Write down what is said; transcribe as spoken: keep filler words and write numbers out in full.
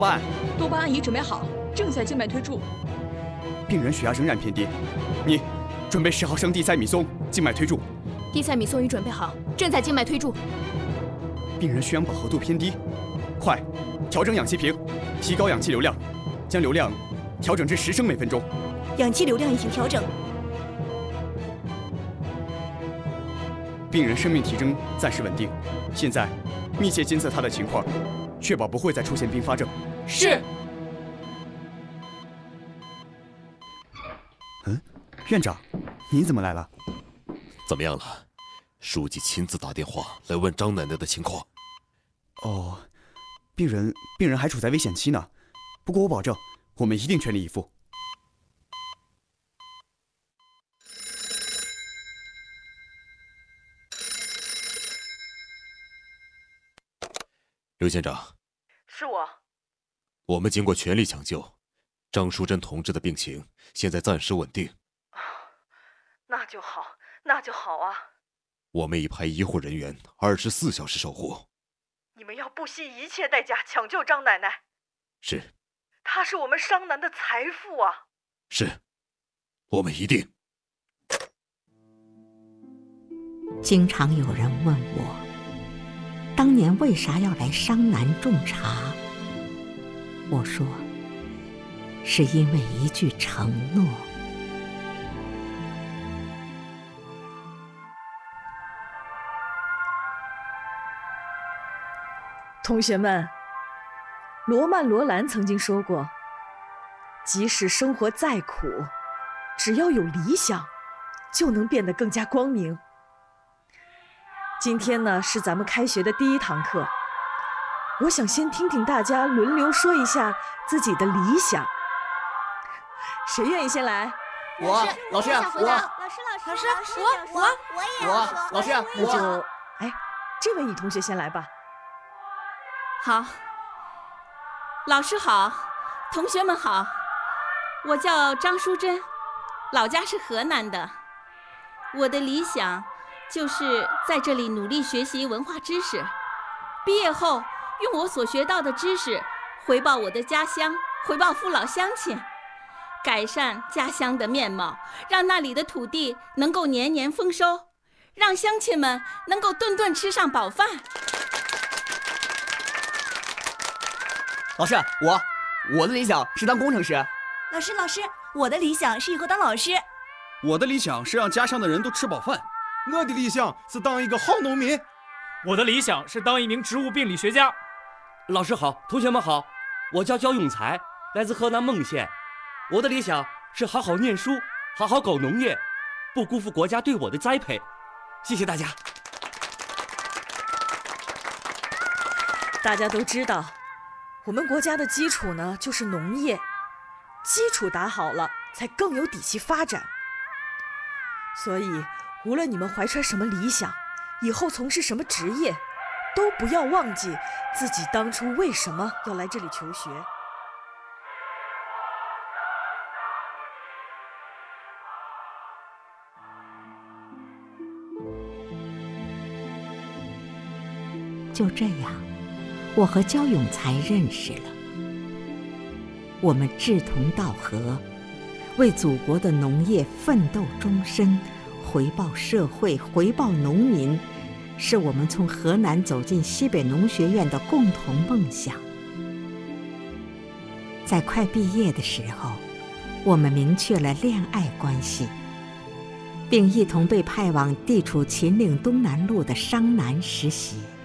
报案。 多巴胺已准备好，正在静脉推注。 病人血压仍然偏低，你准备十毫升地塞米松，静脉推注。 地塞米松已准备好，正在静脉推注。 病人血氧饱和度偏低，快调整氧气瓶，提高氧气流量，将流量调整至十升每分钟。 氧气流量已经调整。 病人生命体征暂时稳定，现在密切监测他的情况，确保不会再出现并发症。 是。 嗯，院长，你怎么来了？ 怎么样了？书记亲自打电话来问张奶奶的情况。 哦，病人病人还处在危险期呢，不过我保证，我们一定全力以赴。 刘县长， 是我。 我们经过全力抢救，张淑珍同志的病情现在暂时稳定。 那就好，那就好啊！ 我们已派医护人员二十四小时守护。 你们要不惜一切代价抢救张奶奶。 是。 她是我们商南的财富啊！ 是，我们一定。 经常有人问我，当年为啥要来商南种茶？我说，是因为一句承诺。 同学们，罗曼·罗兰曾经说过，即使生活再苦，只要有理想，就能变得更加光明。今天呢，是咱们开学的第一堂课，我想先听听大家轮流说一下自己的理想。谁愿意先来？ 我，老师，我， 老师，老师，老师，我，我，我也要说。 老师， 那就，哎，这位女同学先来吧。 好，老师好，同学们好，我叫张淑珍，老家是河南的。我的理想就是在这里努力学习文化知识，毕业后用我所学到的知识回报我的家乡，回报父老乡亲，改善家乡的面貌，让那里的土地能够年年丰收，让乡亲们能够顿顿吃上饱饭。 老师，我我的理想是当工程师。 老师，老师，我的理想是以后当老师。 我的理想是让家乡的人都吃饱饭。 我的理想是当一个好农民。 我的理想是当一名植物病理学家。 老师好，同学们好，我叫焦永才，来自河南孟县。我的理想是好好念书，好好搞农业，不辜负国家对我的栽培。谢谢大家。 大家都知道，我们国家的基础呢就是农业，基础打好了，才更有底气发展。所以，无论你们怀揣什么理想，以后从事什么职业，都不要忘记自己当初为什么要来这里求学。 就这样，我和焦永才认识了。我们志同道合，为祖国的农业奋斗终身，回报社会，回报农民，是我们从河南走进西北农学院的共同梦想。在快毕业的时候，我们明确了恋爱关系，并一同被派往地处秦岭东南路的商南实习。